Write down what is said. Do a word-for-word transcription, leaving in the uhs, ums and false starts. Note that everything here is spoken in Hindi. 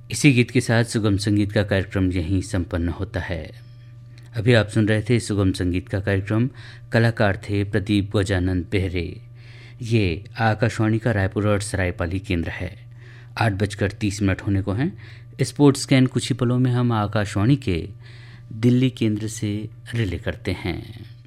इसी गीत के साथ सुगम संगीत का कार्यक्रम यहीं संपन्न होता है। अभी आप सुन रहे थे सुगम संगीत का कार्यक्रम, कलाकार थे प्रदीप गजानंद बेहरे। ये आकाशवाणी का रायपुर और सरायपाली केंद्र है। आठ बजकर तीस मिनट होने को हैं। स्पोर्ट्स स्कैन कुछ ही पलों में हम आकाशवाणी के दिल्ली केंद्र से रिले करते हैं।